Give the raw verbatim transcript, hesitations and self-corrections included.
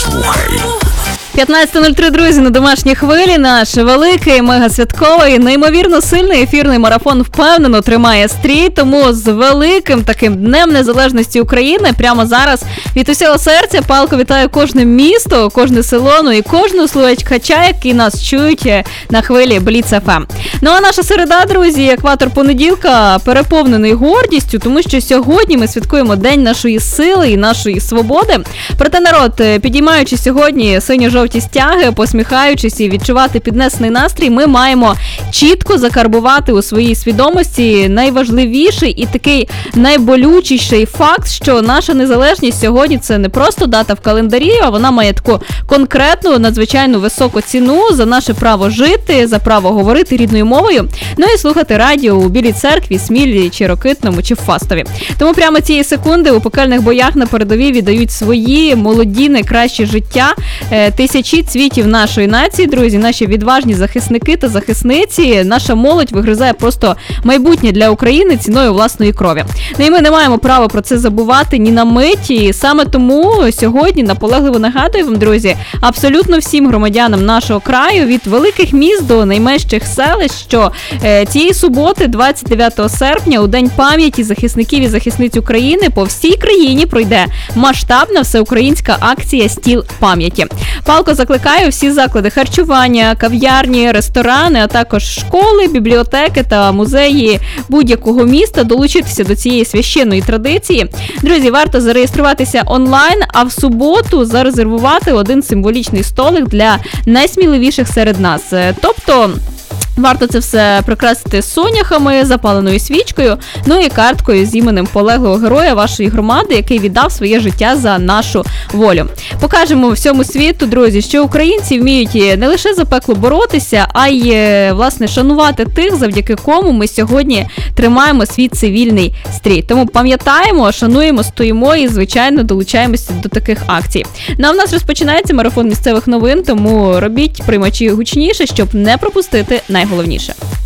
Слухай. п'ятнадцята нуль три, друзі, на домашній хвилі наш великий, мегасвятковий, неймовірно сильний ефірний марафон впевнено тримає стрій, тому з великим таким Днем Незалежності України прямо зараз від усього серця палко вітаю кожне місто, кожне село, ну і кожного слухача, які нас чують на хвилі Бліц еф ем. Ну а наша середа, друзі, екватор понеділка, переповнений гордістю, тому що сьогодні ми святкуємо День нашої сили і нашої свободи. Проте, народ, підіймаючи сьогодні синьо-жовті стяги, посміхаючись і відчувати піднесений настрій, ми маємо чітко закарбувати у своїй свідомості найважливіший і такий найболючіший факт, що наша незалежність сьогодні це не просто дата в календарі, а вона має таку конкретну, надзвичайно високу ціну за наше право жити, за право говорити рідною мовою, ну і слухати радіо у Білій Церкві, Смілі, чи Рокитному, чи в Фастові. Тому прямо цієї секунди у пекельних боях на передовій віддають свої молоді найкращі життя е, тисячі цвітів нашої нації, друзі, наші відважні захисники та захисниці, наша молодь вигризає просто майбутнє для України ціною власної крові. Ну і ми не маємо права про це забувати ні на мить, і саме тому сьогодні наполегливо нагадую вам, друзі, абсолютно всім громадянам нашого краю, від великих міст до найменших селищ, що е, цієї суботи, двадцять дев'ятого серпня, у День пам'яті захисників і захисниць України, по всій країні пройде масштабна всеукраїнська акція «Стіл пам'яті». Палко закликаю всі заклади харчування, кав'ярні, ресторани, а також школи, бібліотеки та музеї будь-якого міста долучитися до цієї священної традиції. Друзі, варто зареєструватися онлайн, а в суботу зарезервувати один символічний столик для найсміливіших серед нас. Тобто варто це все прикрасити соняхами, запаленою свічкою, ну і карткою з іменем полеглого героя вашої громади, який віддав своє життя за нашу волю. Покажемо всьому світу, друзі, що українці вміють не лише за пекло боротися, а й, власне, шанувати тих, завдяки кому ми сьогодні тримаємо свій цивільний стрій. Тому пам'ятаємо, шануємо, стоїмо і, звичайно, долучаємося до таких акцій. Ну а в нас розпочинається марафон місцевих новин, тому робіть приймачі гучніше, щоб не пропустити найголовніше.